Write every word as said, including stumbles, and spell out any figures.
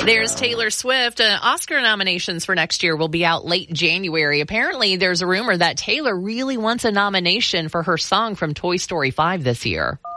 There's Taylor Swift. Uh, Oscar nominations for next year will be out late January. Apparently, there's a rumor that Taylor really wants a nomination for her song from Toy Story five this year.